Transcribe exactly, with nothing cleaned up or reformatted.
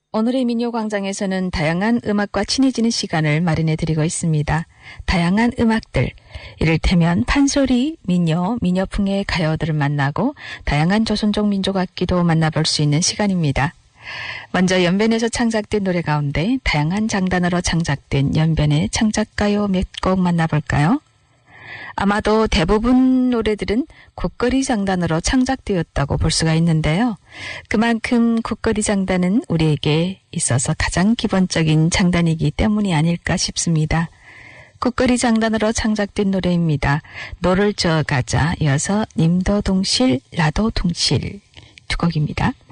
오늘의 민요광장에서는 다양한 음악과 친해지는 시간을 마련해드리고 있습니다. 다양한 음악들, 이를테면 판소리, 민요, 민요풍의 가요들을 만나고 다양한 조선족 민족악기도 만나볼 수 있는 시간입니다. 먼저 연변에서 창작된 노래 가운데 다양한 장단으로 창작된 연변의 창작가요 몇 곡 만나볼까요? 아마도 대부분 노래들은 국거리 장단으로 창작되었다고 볼 수가 있는데요. 그만큼 국거리 장단은 우리에게 있어서 가장 기본적인 장단이기 때문이 아닐까 싶습니다. 국거리 장단으로 창작된 노래입니다. 노를 저어가자. 이어서 님도 둥실 나도 둥실 두 곡입니다.